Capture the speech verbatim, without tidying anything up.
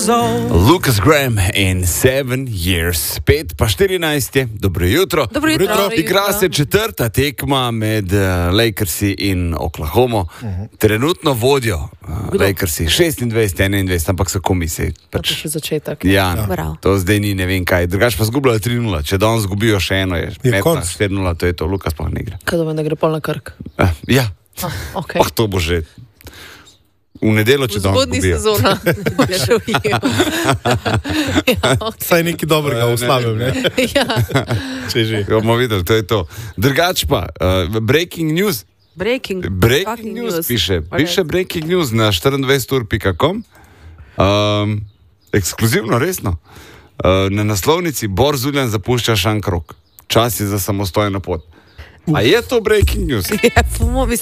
Lucas Graham in Seven Years. Pet pa štirinajst je. Dobro jutro. Dobro jutro. Dobro jutro. Igra se četrta tekma med uh, Lakersi in Oklahomo. Uh-huh. Trenutno vodijo uh, Lakersi šestindvajset enaindvajset, ampak so komisije. Pač, to je začetek. Ja, ja. To zdaj ni ne vem kaj. Drugač pa zgubljajo tri nula. Če danes zgubijo še eno, je štiri nula, to je to. Lukas pa ne igra. Kaj da me gre pol na Krk? Uh, ja. Ah, okay. Oh, to bo že. V nedeljo, če danes zgubijo. Zgodni sezona. ja, okay. Saj nekaj dobrega v slabem, ne? ja. Če že. Jo, bomo videli, to je to. Drugač pa, uh, breaking news. Breaking, breaking news, news piše. Okay. Piše breaking news na štiriindvajset ur pika com. Um, ekskluzivno, resno. Uh, na naslovnici Bor Zuljan zapušča Šankrok. Čas je za samostojno pot. A je to breaking news? Je,